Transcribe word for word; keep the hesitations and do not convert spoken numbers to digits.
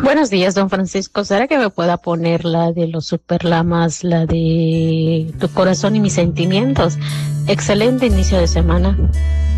Buenos días, don Francisco. ¿Será que me pueda poner la de los Superlamas, la de Tu corazón y mis sentimientos? Excelente inicio de semana.